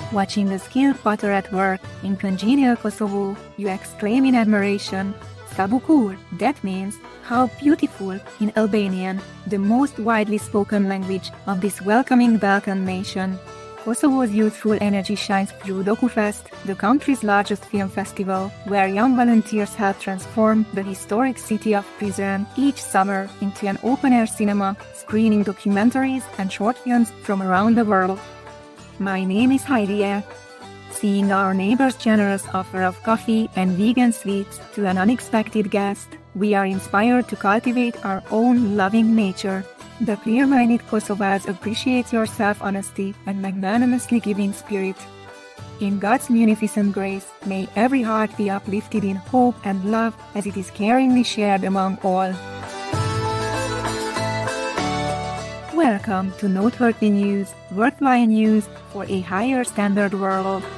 Watching the skilled potter at work in congenial Kosovo, you exclaim in admiration, "Sabukur," that means, "how beautiful," in Albanian, the most widely spoken language of this welcoming Balkan nation. Kosovo's youthful energy shines through DokuFest, the country's largest film festival, where young volunteers help transform the historic city of Prizren each summer into an open-air cinema, screening documentaries and short films from around the world. My name is Heidi. Seeing our neighbor's generous offer of coffee and vegan sweets to an unexpected guest, we are inspired to cultivate our own loving nature. The clear-minded Kosovars appreciate your self-honesty and magnanimously giving spirit. In God's munificent grace, may every heart be uplifted in hope and love as it is caringly shared among all. Welcome to Noteworthy News, worthwhile news for a higher standard world.